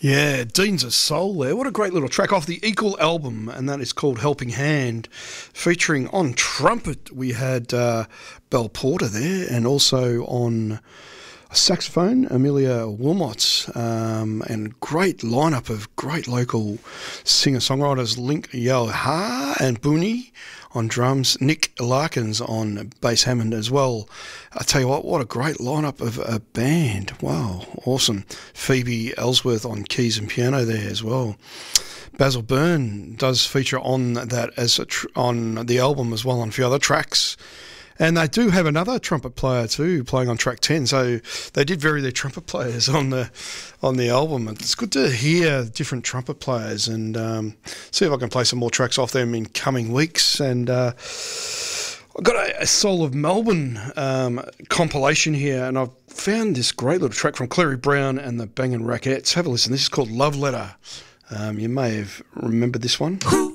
Yeah, Deans of Soul there. What a great little track off the Equal album, and that is called Helping Hand. Featuring on trumpet, we had Bell Porter there, and also on saxophone, Amelia Wilmots, and great lineup of great local singer-songwriters, Link Yoha and Booney on drums, Nick Larkins on bass Hammond as well. I tell you what a great lineup of a band. Wow, awesome. Phoebe Ellsworth on keys and piano there as well. Basil Byrne does feature on that on the album as well on a few other tracks. And they do have another trumpet player too, playing on track 10. So they did vary their trumpet players on the album. It's good to hear different trumpet players and see if I can play some more tracks off them in coming weeks. And I've got a Soul of Melbourne compilation here, and I've found this great little track from Clary Brown and the Bangin' Rackettes. Have a listen. This is called Love Letter. You may have remembered this one.